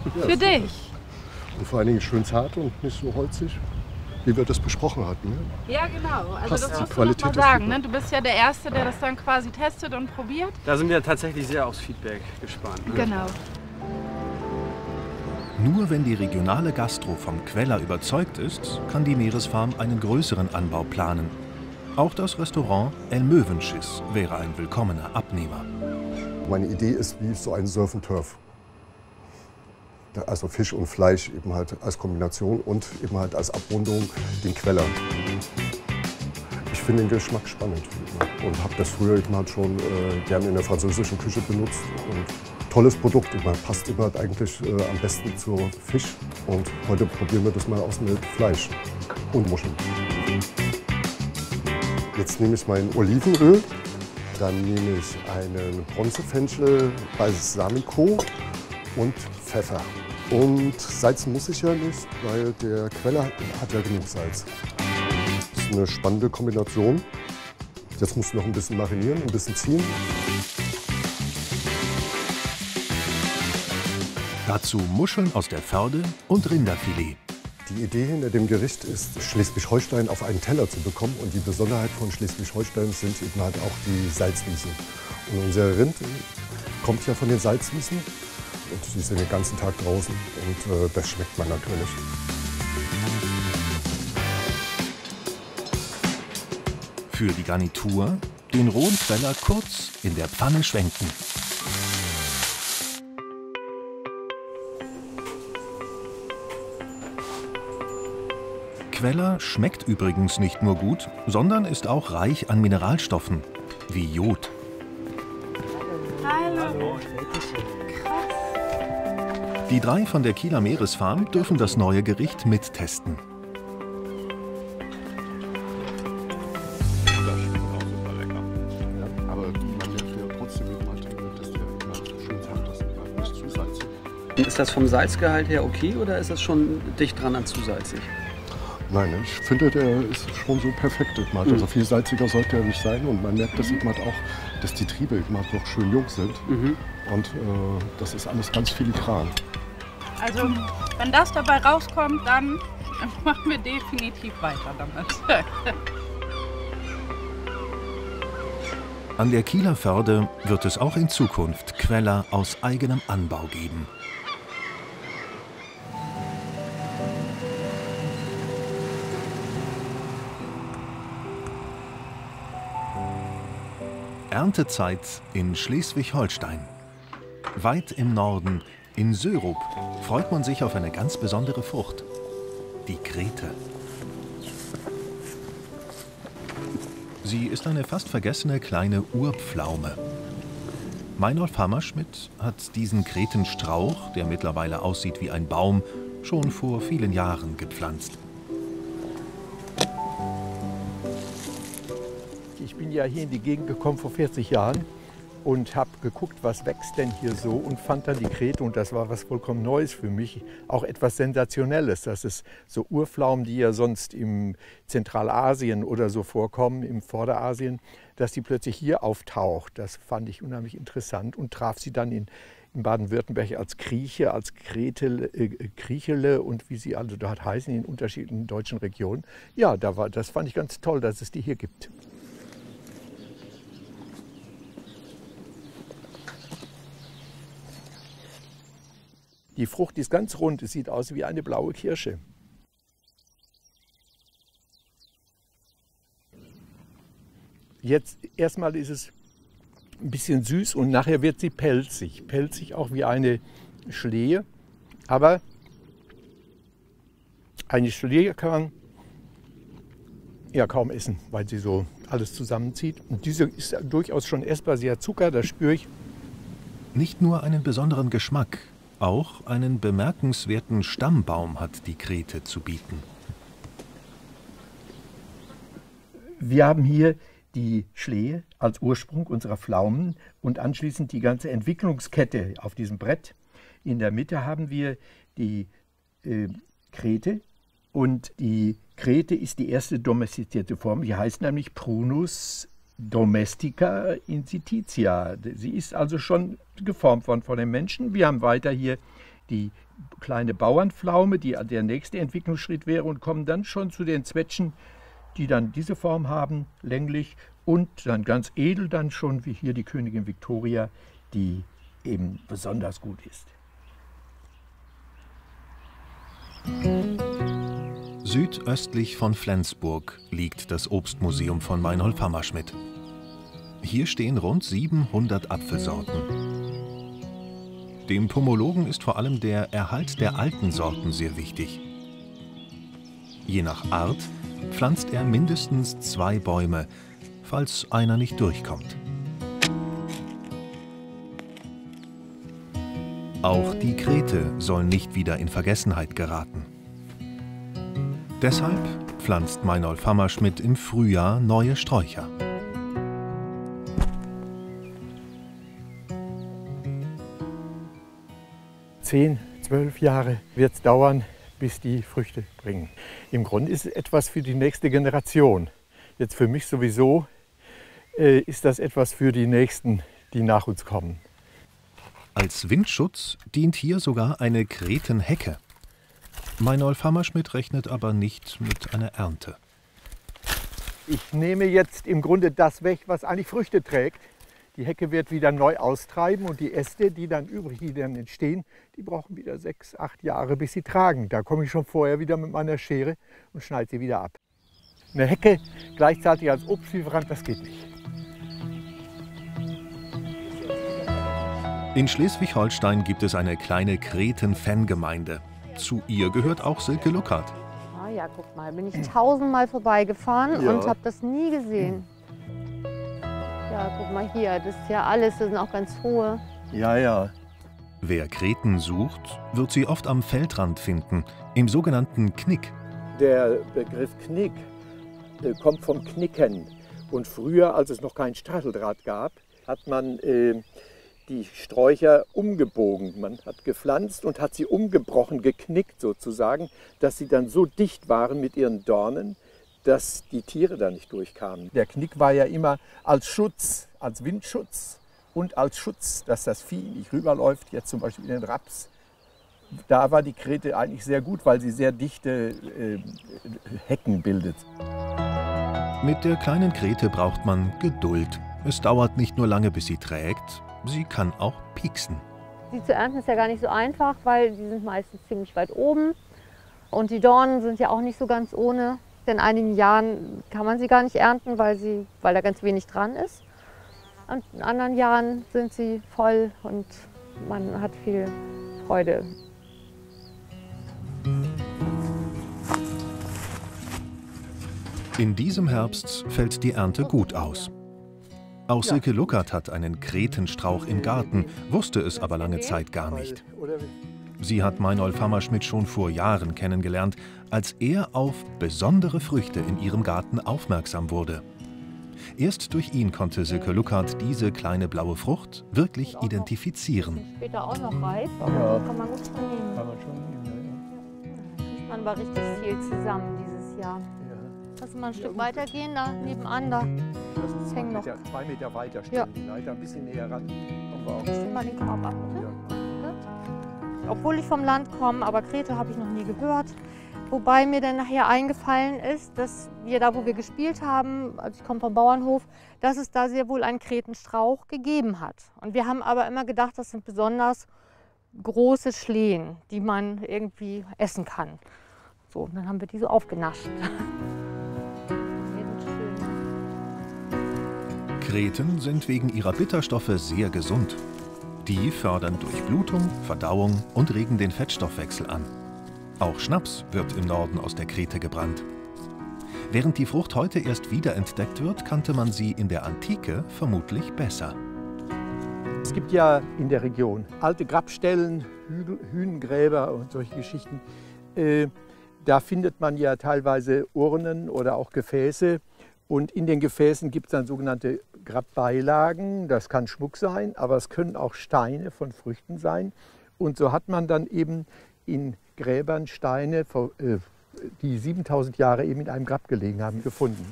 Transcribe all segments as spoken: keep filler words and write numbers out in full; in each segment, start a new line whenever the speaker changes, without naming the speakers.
Ja,
Für dich.
Und vor allen Dingen schön zart und nicht so holzig, wie wir das besprochen hatten. Ne?
Ja, genau. Also
Passt
das
die
musst du
Qualität
noch mal
ist
sagen.
super.
Ne? Du bist ja der Erste, der das dann quasi testet und probiert.
Da sind wir tatsächlich sehr aufs Feedback gespannt. Ne?
Genau.
Nur wenn die regionale Gastro vom Queller überzeugt ist, kann die Meeresfarm einen größeren Anbau planen. Auch das Restaurant El Möwenschiss wäre ein willkommener Abnehmer.
Meine Idee ist wie so ein Surf and Turf. Also Fisch und Fleisch eben halt als Kombination und eben halt als Abrundung den Queller. Ich finde den Geschmack spannend und habe das früher eben halt schon äh, gerne in der französischen Küche benutzt. Und tolles Produkt, ich meine, passt immer halt eigentlich äh, am besten zu Fisch. Und heute probieren wir das mal aus mit Fleisch und Muscheln. Jetzt nehme ich mein Olivenöl, dann nehme ich einen Bronzefenchel Balsamico und Pfeffer. Und salzen muss ich ja nicht, weil der Queller hat ja genug Salz. Das ist eine spannende Kombination. Jetzt muss noch ein bisschen marinieren, ein bisschen ziehen.
Dazu Muscheln aus der Förde und Rinderfilet.
Die Idee hinter dem Gericht ist, Schleswig-Holstein auf einen Teller zu bekommen. Und die Besonderheit von Schleswig-Holstein sind eben halt auch die Salzwiesen. Und unser Rind kommt ja von den Salzwiesen. Und die sind den ganzen Tag draußen und äh, das schmeckt man natürlich.
Für die Garnitur den rohen Queller kurz in der Pfanne schwenken. Queller schmeckt übrigens nicht nur gut, sondern ist auch reich an Mineralstoffen, wie Jod.
Hallo.
Die drei von der Kieler Meeresfarm dürfen das neue Gericht mittesten.
Das schmeckt auch super lecker. Ja, aber man merkt ja trotzdem, dass der immer schön zart ist, nicht zu salzig.
Ist das vom Salzgehalt her okay oder ist das schon dicht dran an zu salzig?
Nein, ich finde, der ist schon so perfekt. Mhm. Also viel salziger sollte er nicht sein. Und man merkt das eben auch, dass die Triebe eben noch schön jung sind. Mhm. Und äh, das ist alles ganz filigran.
Also, wenn das dabei rauskommt, dann machen wir definitiv weiter damit.
An der Kieler Förde wird es auch in Zukunft Queller aus eigenem Anbau geben. Erntezeit in Schleswig-Holstein. Weit im Norden, in Sörup, freut man sich auf eine ganz besondere Frucht, die Krete. Sie ist eine fast vergessene kleine Urpflaume. Meinolf Hammerschmidt hat diesen Kretenstrauch, der mittlerweile aussieht wie ein Baum, schon vor vielen Jahren gepflanzt.
Ich bin ja hier in die Gegend gekommen vor vierzig Jahren und habe geguckt, was wächst denn hier so und fand dann die Krete und das war was vollkommen Neues für mich, auch etwas Sensationelles, dass es so Urpflaumen, die ja sonst im Zentralasien oder so vorkommen, im Vorderasien, dass die plötzlich hier auftaucht. Das fand ich unheimlich interessant und traf sie dann in, in Baden-Württemberg als Krieche, als Kretel, äh, Kriechele und wie sie alle dort heißen in unterschiedlichen deutschen Regionen. Ja, da war, das fand ich ganz toll, dass es die hier gibt. Die Frucht ist ganz rund, es sieht aus wie eine blaue Kirsche. Jetzt erstmal ist es ein bisschen süß und nachher wird sie pelzig. Pelzig auch wie eine Schlehe. Aber eine Schlehe kann man ja kaum essen, weil sie so alles zusammenzieht. Und diese ist durchaus schon essbar, sie hat Zucker, das spüre ich.
Nicht nur einen besonderen Geschmack, auch einen bemerkenswerten Stammbaum hat die Krete zu bieten.
Wir haben hier die Schlehe als Ursprung unserer Pflaumen und anschließend die ganze Entwicklungskette auf diesem Brett. In der Mitte haben wir die äh, Krete und die Krete ist die erste domestizierte Form. Die heißt nämlich Prunus domestica insititia. Sie ist also schon geformt worden von den Menschen. Wir haben weiter hier die kleine Bauernpflaume, die der nächste Entwicklungsschritt wäre, und kommen dann schon zu den Zwetschgen, die dann diese Form haben, länglich, und dann ganz edel dann schon, wie hier die Königin Victoria, die eben besonders gut ist.
Südöstlich von Flensburg liegt das Obstmuseum von Meinolf Hammerschmidt. Hier stehen rund siebenhundert Apfelsorten. Dem Pomologen ist vor allem der Erhalt der alten Sorten sehr wichtig. Je nach Art pflanzt er mindestens zwei Bäume, falls einer nicht durchkommt. Auch die Krete soll nicht wieder in Vergessenheit geraten. Deshalb pflanzt Meinolf Hammerschmidt im Frühjahr neue Sträucher.
Zehn, zwölf Jahre wird es dauern, bis die Früchte bringen. Im Grunde ist es etwas für die nächste Generation. Jetzt für mich sowieso äh, ist das etwas für die Nächsten, die nach uns kommen.
Als Windschutz dient hier sogar eine Kretenhecke. Meinolf Hammerschmidt rechnet aber nicht mit einer Ernte.
Ich nehme jetzt im Grunde das weg, was eigentlich Früchte trägt. Die Hecke wird wieder neu austreiben und die Äste, die dann übrig, die dann entstehen, die brauchen wieder sechs, acht Jahre, bis sie tragen. Da komme ich schon vorher wieder mit meiner Schere und schneide sie wieder ab. Eine Hecke gleichzeitig als Obstlieferant, das geht nicht.
In Schleswig-Holstein gibt es eine kleine Kreten-Fangemeinde. Zu ihr gehört auch Silke Luckert.
Ah ja, guck mal, bin ich tausendmal vorbeigefahren,
ja,
und habe das nie gesehen. Ja, guck mal hier, das ist ja alles, das sind auch ganz hohe.
Ja, ja.
Wer Kreten sucht, wird sie oft am Feldrand finden, im sogenannten Knick.
Der Begriff Knick äh, kommt vom Knicken. Und früher, als es noch kein Stacheldraht gab, hat man äh, die Sträucher umgebogen. Man hat gepflanzt und hat sie umgebrochen, geknickt sozusagen, dass sie dann so dicht waren mit ihren Dornen, dass die Tiere da nicht durchkamen. Der Knick war ja immer als Schutz, als Windschutz und als Schutz, dass das Vieh nicht rüberläuft, jetzt zum Beispiel in den Raps. Da war die Krete eigentlich sehr gut, weil sie sehr dichte äh, Hecken bildet.
Mit der kleinen Krete braucht man Geduld. Es dauert nicht nur lange, bis sie trägt, sie kann auch pieksen.
Die zu ernten ist ja gar nicht so einfach, weil die sind meistens ziemlich weit oben. Und die Dornen sind ja auch nicht so ganz ohne. In einigen Jahren kann man sie gar nicht ernten, weil, sie, weil da ganz wenig dran ist. Und in anderen Jahren sind sie voll und man hat viel Freude.
In diesem Herbst fällt die Ernte gut aus. Auch Silke Luckert hat einen Kretenstrauch im Garten, wusste es aber lange Zeit gar nicht. Sie hat Meinolf Hammerschmidt schon vor Jahren kennengelernt, als er auf besondere Früchte in ihrem Garten aufmerksam wurde. Erst durch ihn konnte Silke Luckert diese kleine blaue Frucht wirklich identifizieren.
Später auch noch reif, aber
Ja.
kann man gut von nehmen.
Kann man schon nehmen,
Da kriegt man aber richtig viel zusammen dieses Jahr.
ja.
Lass mal ein Stück weiter gehen, da nebenan da.
Das ist zwei
hängen noch.
Meter, zwei Meter weiter stehen
Ja.
die Leiter, ein bisschen näher ran. Kommen wir auch.
Stell mal den Korb ab, bitte.
Ja.
Obwohl ich vom Land komme, aber Krete habe ich noch nie gehört. Wobei mir dann nachher eingefallen ist, dass wir da, wo wir gespielt haben, also ich komme vom Bauernhof, dass es da sehr wohl einen Kretenstrauch gegeben hat. Und wir haben aber immer gedacht, das sind besonders große Schlehen, die man irgendwie essen kann. So, und dann haben wir die so aufgenascht.
Kreten sind wegen ihrer Bitterstoffe sehr gesund. Die fördern Durchblutung, Verdauung und regen den Fettstoffwechsel an. Auch Schnaps wird im Norden aus der Krete gebrannt. Während die Frucht heute erst wiederentdeckt wird, kannte man sie in der Antike vermutlich besser.
Es gibt ja in der Region alte Grabstellen, Hügel, Hünengräber und solche Geschichten. Äh, da findet man ja teilweise Urnen oder auch Gefäße. Und in den Gefäßen gibt es dann sogenannte Grabbeilagen. Das kann Schmuck sein, aber es können auch Steine von Früchten sein. Und so hat man dann eben in Gräbern Steine, die siebentausend Jahre eben in einem Grab gelegen haben, gefunden.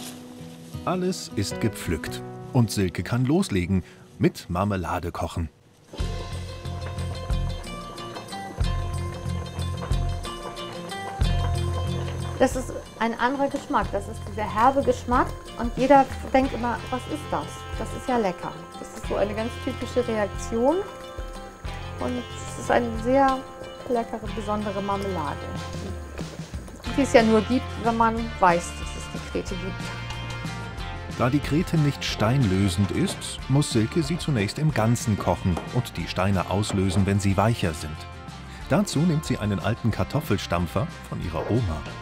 Alles ist gepflückt und Silke kann loslegen mit Marmelade kochen.
Das ist ein anderer Geschmack, das ist dieser herbe Geschmack und jeder denkt immer, was ist das? Das ist ja lecker. Das ist so eine ganz typische Reaktion und es ist eine sehr leckere, besondere Marmelade, die es ja nur gibt, wenn man weiß, dass es die Krete gibt.
Da die Krete nicht steinlösend ist, muss Silke sie zunächst im Ganzen kochen und die Steine auslösen, wenn sie weicher sind. Dazu nimmt sie einen alten Kartoffelstampfer von ihrer Oma.